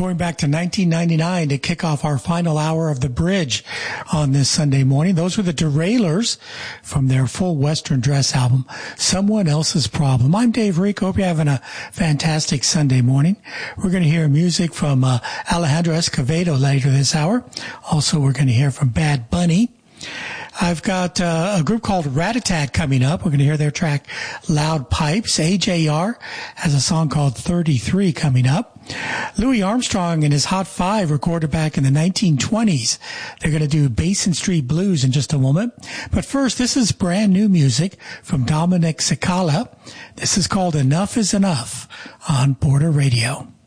Going back to 1999 to kick off our final hour of The Bridge on this Sunday morning. Those were the Derailers from their full Western Dress album, Someone Else's Problem. I'm Dave Rico. Hope you're having a fantastic Sunday morning. We're going to hear music from Alejandro Escovedo later this hour. Also, we're going to hear from Bad Bunny. I've got a group called Rat Attack coming up. We're going to hear their track Loud Pipes. AJR has a song called 33 coming up. Louis Armstrong and his Hot Five recorded back in the 1920s. They're going to do Basin Street Blues in just a moment. But first, this is brand new music from Dominic Cicala. This is called Enough is Enough on Border Radio.